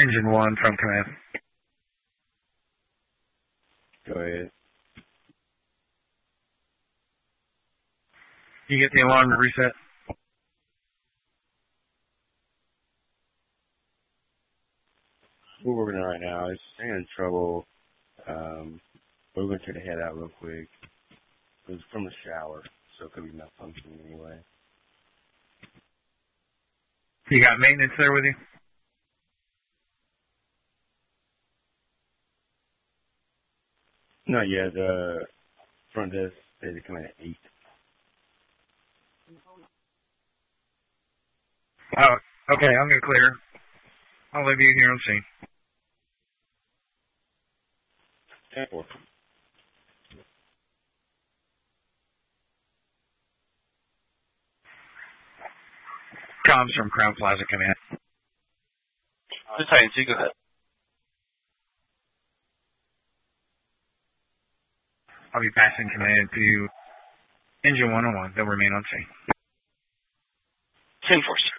Engine 1 from command. Go ahead. You get the alarm to reset? We're working on it right now. It's in trouble. We're going to take the head out real quick. It was from the shower, so it could be malfunctioning anyway. You got maintenance there with you? Not yet. Front desk said to come in at 8. Oh, okay, I'm going to clear. I'll leave you here on scene. 10-4. Comms from Crown Plaza Command. This is Titan 2, go ahead. I'll be passing command to Engine 101. They'll remain on scene. 10-4, sir.